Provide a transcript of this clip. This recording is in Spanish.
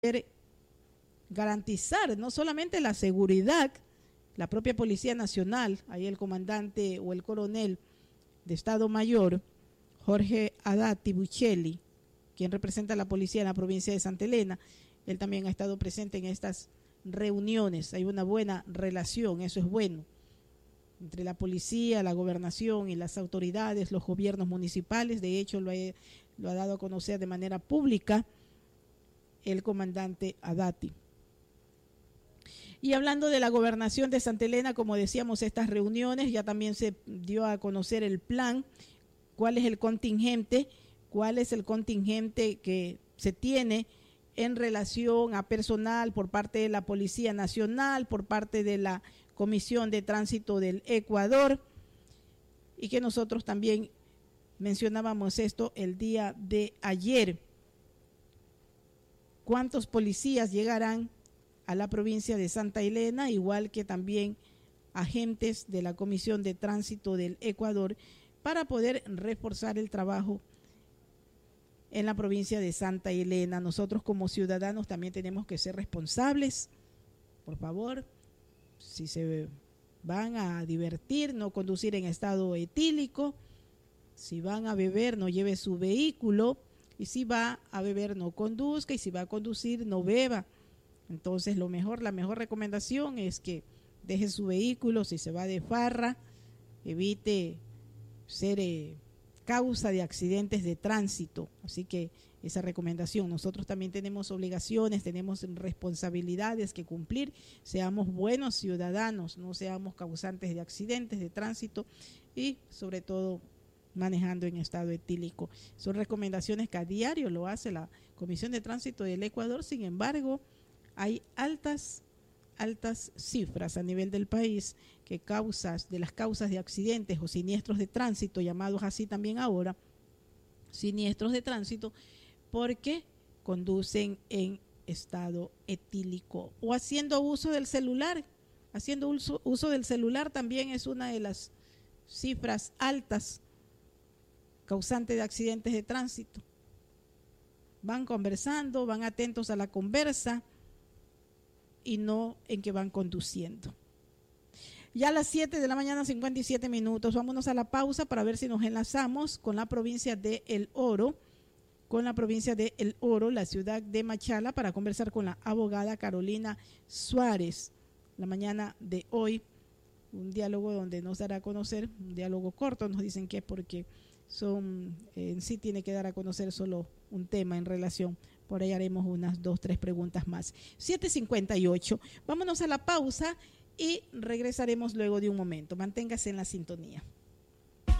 garantizar no solamente la seguridad, la propia Policía Nacional, ahí el comandante o el coronel de Estado Mayor, Jorge Adati Buccelli, quien representa a la policía en la provincia de Santa Elena, él también ha estado presente en estas reuniones. Hay una buena relación, eso es bueno, entre la policía, la gobernación y las autoridades, los gobiernos municipales. De hecho, lo ha dado a conocer de manera pública el comandante Adati. Y hablando de la gobernación de Santa Elena, como decíamos, estas reuniones, ya también se dio a conocer el plan, cuál es el contingente que se tiene en relación a personal por parte de la Policía Nacional, por parte de la Comisión de Tránsito del Ecuador, y que nosotros también mencionábamos esto el día de ayer. ¿Cuántos policías llegarán a la provincia de Santa Elena, igual que también agentes de la Comisión de Tránsito del Ecuador, para poder reforzar el trabajo en la provincia de Santa Elena? Nosotros como ciudadanos también tenemos que ser responsables. Por favor, si se van a divertir, no conducir en estado etílico. Si van a beber, no lleve su vehículo. Y si va a beber, no conduzca. Y si va a conducir, no beba. Entonces la mejor recomendación es que deje su vehículo. Si se va de farra, evite ser causa de accidentes de tránsito. Así que esa recomendación, nosotros también tenemos obligaciones, tenemos responsabilidades que cumplir. Seamos buenos ciudadanos, no seamos causantes de accidentes de tránsito y sobre todo manejando en estado etílico. Son recomendaciones que a diario lo hace la Comisión de Tránsito del Ecuador. Sin embargo, hay altas cifras a nivel del país que de las causas de accidentes o siniestros de tránsito, llamados así también ahora, siniestros de tránsito, porque conducen en estado etílico o haciendo uso del celular. Haciendo uso del celular también es una de las cifras altas causante de accidentes de tránsito. Van conversando, van atentos a la conversa y no en que van conduciendo. Ya a las 7 de la mañana, 57 minutos, vámonos a la pausa para ver si nos enlazamos con la provincia de El Oro, la ciudad de Machala, para conversar con la abogada Carolina Suárez. La mañana de hoy, un diálogo donde nos dará a conocer, un diálogo corto, nos dicen que es porque en sí tiene que dar a conocer solo un tema en relación. Por ahí haremos unas 2-3 preguntas más. 7:58. Vámonos a la pausa y regresaremos luego de un momento. Manténgase en la sintonía.